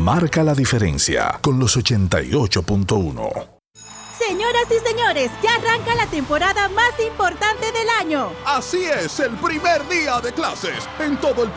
Marca la diferencia con los 88.1. Señoras y señores, ya arranca la temporada más importante del año. Así es, el primer día de clases en todo el